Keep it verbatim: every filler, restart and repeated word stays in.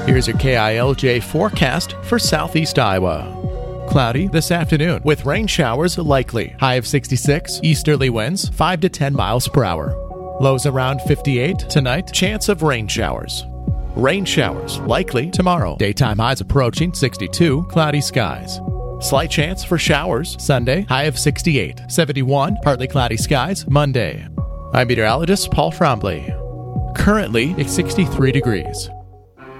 Here's your K I L J forecast for southeast Iowa. Cloudy this afternoon with rain showers likely. High of sixty-six, easterly winds five to ten miles per hour. Lows around fifty-eight. Tonight, chance of rain showers. Rain showers likely tomorrow. Daytime highs approaching sixty-two, cloudy skies. Slight chance for showers Sunday, high of sixty-eight. seventy-one, partly cloudy skies Monday. I'm meteorologist Paul Trombley. Currently, it's sixty-three degrees.